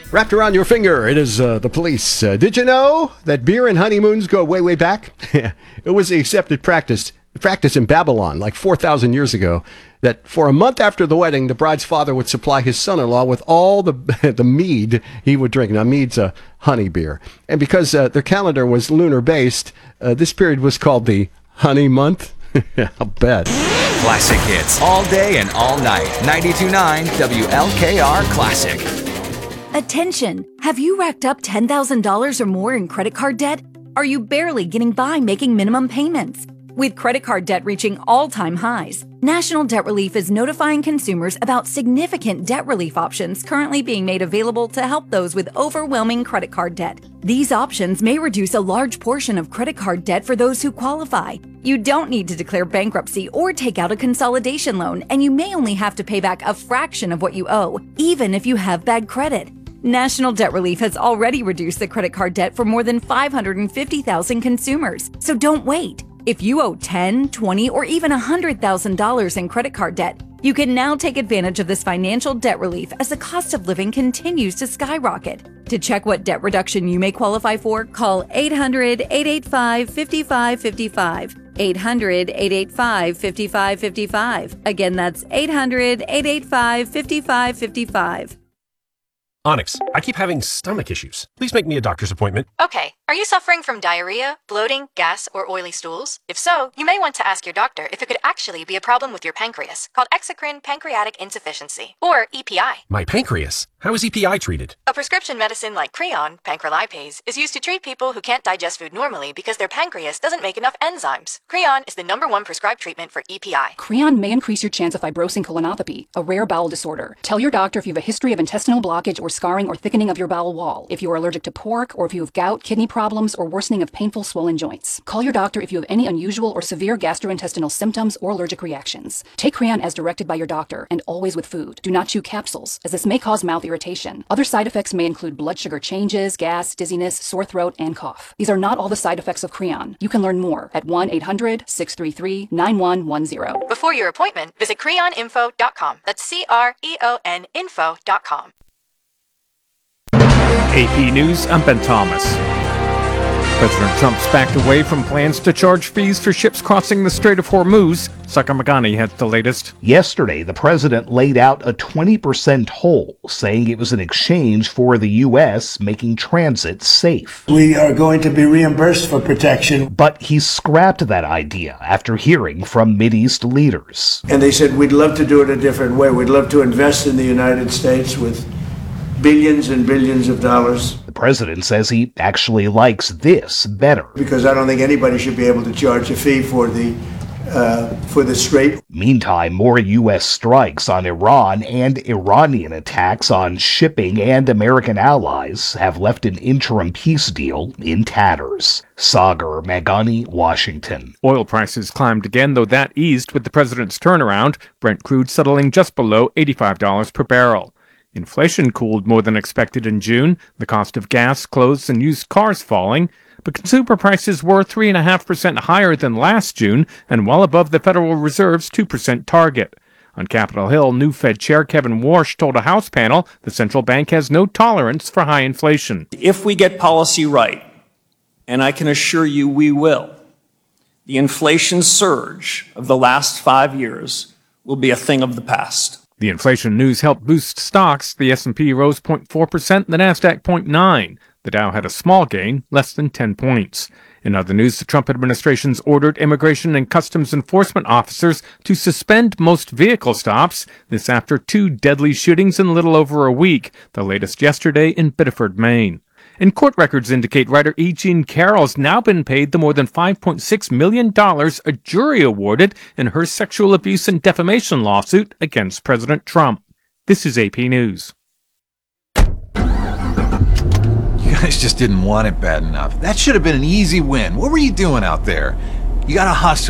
Wrapped around your finger, it is the police. Did you know that beer and honeymoons go way, way back? It was the accepted practice in Babylon like 4,000 years ago, that for a month after the wedding, the bride's father would supply his son-in-law with all the mead he would drink. Now, mead's a honey beer. And because their calendar was lunar-based, this period was called the honey month. I'll bet. Classic hits all day and all night. 92.9 WLKR Classic. Attention! Have you racked up $10,000 or more in credit card debt? Are you barely getting by making minimum payments? With credit card debt reaching all-time highs, National Debt Relief is notifying consumers about significant debt relief options currently being made available to help those with overwhelming credit card debt. These options may reduce a large portion of credit card debt for those who qualify. You don't need to declare bankruptcy or take out a consolidation loan, and you may only have to pay back a fraction of what you owe, even if you have bad credit. National Debt Relief has already reduced the credit card debt for more than 550,000 consumers, so don't wait. If you owe $10,000, $20,000, or even $100,000 in credit card debt, you can now take advantage of this financial debt relief as the cost of living continues to skyrocket. To check what debt reduction you may qualify for, call 800-885-5555. 800-885-5555. Again, that's 800-885-5555. Onyx, I keep having stomach issues. Please make me a doctor's appointment. Okay, are you suffering from diarrhea, bloating, gas, or oily stools? If so, you may want to ask your doctor if it could actually be a problem with your pancreas, called exocrine pancreatic insufficiency, or EPI. My pancreas? How is EPI treated? A prescription medicine like Creon, pancrelipase, is used to treat people who can't digest food normally because their pancreas doesn't make enough enzymes. Creon is the #1 prescribed treatment for EPI. Creon may increase your chance of fibrosing colonopathy, a rare bowel disorder. Tell your doctor if you have a history of intestinal blockage or scarring or thickening of your bowel wall, if you are allergic to pork, or if you have gout, kidney problems, or worsening of painful swollen joints. Call your doctor if you have any unusual or severe gastrointestinal symptoms or allergic reactions. Take Creon as directed by your doctor, and always with food. Do not chew capsules, as this may cause mouth irritation. Other side effects may include blood sugar changes, gas, dizziness, sore throat, and cough. These are not all the side effects of Creon. You can learn more at 1-800-633-9110. Before your appointment, visit creoninfo.com. That's CREON info.com. AP News, I'm Ben Thomas. President Trump's backed away from plans to charge fees for ships crossing the Strait of Hormuz. Sakar Magani has the latest. Yesterday, the president laid out a 20% toll, saying it was in exchange for the U.S. making transit safe. We are going to be reimbursed for protection. But he scrapped that idea after hearing from Mideast leaders. And they said, we'd love to do it a different way. We'd love to invest in the United States with billions and billions of dollars. The president says he actually likes this better. Because I don't think anybody should be able to charge a fee for the strait. Meantime, more U.S. strikes on Iran and Iranian attacks on shipping and American allies have left an interim peace deal in tatters. Sagar Magani, Washington. Oil prices climbed again, though that eased with the president's turnaround, Brent crude settling just below $85 per barrel. Inflation cooled more than expected in June, the cost of gas, clothes, and used cars falling, but consumer prices were 3.5% higher than last June and well above the Federal Reserve's 2% target. On Capitol Hill, new Fed Chair Kevin Warsh told a House panel the central bank has no tolerance for high inflation. If we get policy right, and I can assure you we will, the inflation surge of the last 5 years will be a thing of the past. The inflation news helped boost stocks. The S&P rose 0.4%, the Nasdaq 0.9%. The Dow had a small gain, less than 10 points. In other news, the Trump administration's ordered immigration and customs enforcement officers to suspend most vehicle stops. This after 2 deadly shootings in a little over a week, the latest yesterday in Biddeford, Maine. And court records indicate writer E. Jean Carroll's now been paid the more than $5.6 million a jury awarded in her sexual abuse and defamation lawsuit against President Trump. This is AP News. You guys just didn't want it bad enough. That should have been an easy win. What were you doing out there? You got to hustle.